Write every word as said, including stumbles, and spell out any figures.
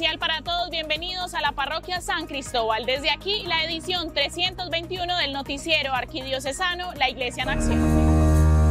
especial para todos, bienvenidos a la Parroquia San Cristóbal. Desde aquí, la edición trescientos veintiuno del noticiero arquidiocesano La Iglesia en Acción.